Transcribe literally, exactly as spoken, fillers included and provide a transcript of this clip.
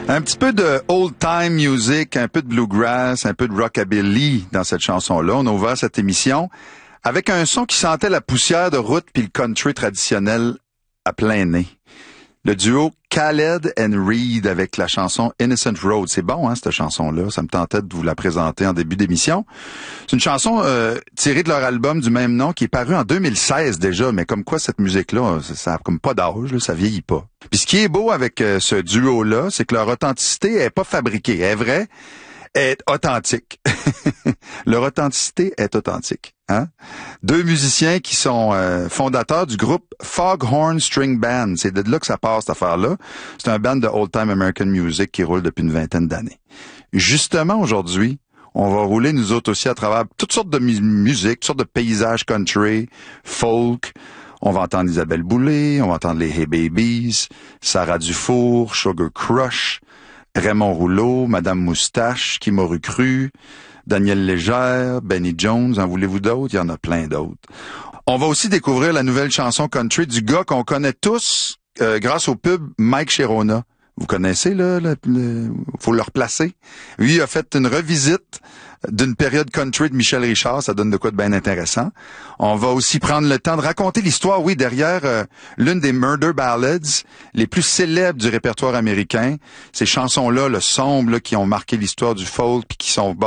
Un petit peu de old-time music, un peu de bluegrass, un peu de rockabilly dans cette chanson-là. On a ouvert cette émission avec un son qui sentait la poussière de route puis le country traditionnel à plein nez. Le duo Khaled and Reed avec la chanson Innocent Road. C'est bon, hein, cette chanson-là. Ça me tentait de vous la présenter en début d'émission. C'est une chanson euh, tirée de leur album du même nom qui est paru en deux mille seize déjà, mais comme quoi cette musique-là, ça, ça a comme pas d'âge, là, ça vieillit pas. Puis ce qui est beau avec euh, ce duo-là, c'est que leur authenticité est pas fabriquée, elle est vraie, est authentique. Leur authenticité est authentique. Hein? Deux musiciens qui sont euh, fondateurs du groupe Foghorn String Band. C'est de là que ça part, cette affaire-là. C'est un band de old-time American music qui roule depuis une vingtaine d'années. Justement, aujourd'hui, on va rouler nous autres aussi à travers toutes sortes de mu- musique, toutes sortes de paysages country, folk. On va entendre Isabelle Boulay, on va entendre les Hey Babies, Sarah Dufour, Sugar Crush, Raymond Rouleau, Madame Moustache, Qui m'aurait cru, Daniel Légère, Benny Jones, en voulez-vous d'autres? Il y en a plein d'autres. On va aussi découvrir la nouvelle chanson country du gars qu'on connaît tous euh, grâce au pub Mike Sherona. Vous connaissez, là, le, le, faut le replacer. Lui, il a fait une revisite d'une période country de Michel Richard, ça donne de quoi de bien intéressant. On va aussi prendre le temps de raconter l'histoire, oui, derrière euh, l'une des murder ballads les plus célèbres du répertoire américain. Ces chansons-là, le sombre, là, qui ont marqué l'histoire du folk, puis qui sont